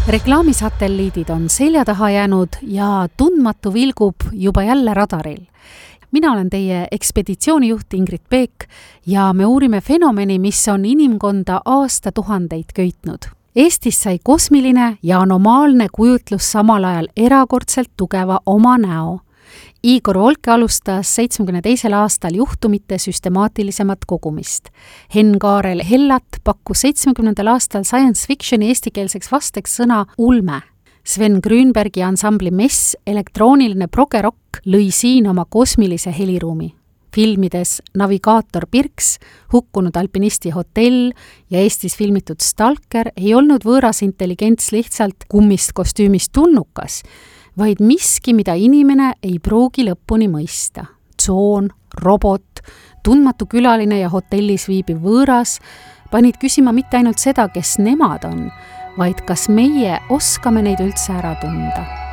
Reklaamisatelliidid on selja taha jäänud ja tundmatu vilgub juba jälle radaril. Mina olen teie ekspeditsioonijuht Ingrid Peek ja me uurime fenomeni, mis on inimkonda aastatuhandeid köitnud. Eestis sai kosmiline ja anomaalne kujutlus samal ajal erakordselt tugeva oma näo. Igor Volke alustas 72. aastal juhtumite süstemaatilisemat kogumist. Henn Kaarel Hellat pakkus 70. aastal science fictioni eestikeelseks vasteks sõna ulme. Sven Grünbergi ansambli Mess, elektrooniline progerokk, lõi siin oma kosmilise heliruumi. Filmides Navigaator Pirks, Hukkunud alpinisti hotell ja Eestis filmitud Stalker ei olnud võõras intelligents lihtsalt kummist kostüümist tulnukas, vaid miski, mida inimene ei pruugi lõpuni mõista. Tsoon, robot, tundmatu külaline ja hotellis viibiv võõras panid küsima mitte ainult seda, kes nemad on, vaid kas meie oskame neid üldse ära tunda.